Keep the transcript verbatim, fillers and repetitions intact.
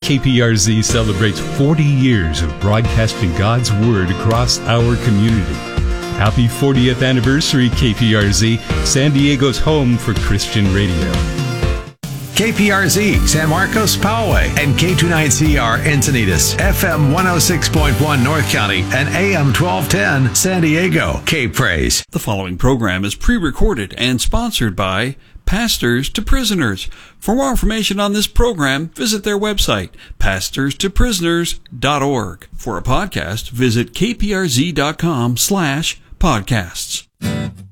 K P R Z celebrates forty years of broadcasting God's Word across our community. Happy fortieth anniversary, K P R Z, San Diego's home for Christian radio. K P R Z, San Marcos, Poway, and K twenty-nine C R, Encinitas, F M one oh six point one, North County, and A M twelve ten, San Diego. K-Praise. The following program is pre-recorded and sponsored by Pastors to Prisoners. For more information on this program, visit their website, pastors to prisoners dot org. For a podcast, visit kprz.com slash podcasts.